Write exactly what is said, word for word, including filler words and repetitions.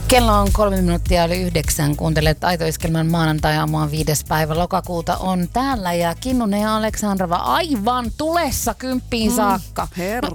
Kello on kolme minuuttia yli yhdeksän. Kuuntelet Aito Iskelmän maanantai-aamua viides päivä lokakuuta on täällä. Ja Kinnunen ja Aleksandrova aivan tulessa kymppiin saakka. Herra